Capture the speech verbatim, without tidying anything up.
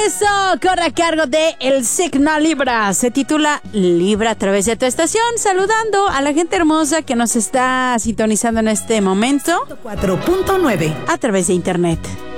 Eso corre a cargo de El Signo Libra. Se titula Libra a través de tu estación. Saludando a la gente hermosa que nos está sintonizando en este momento cuatro punto nueve a través de internet.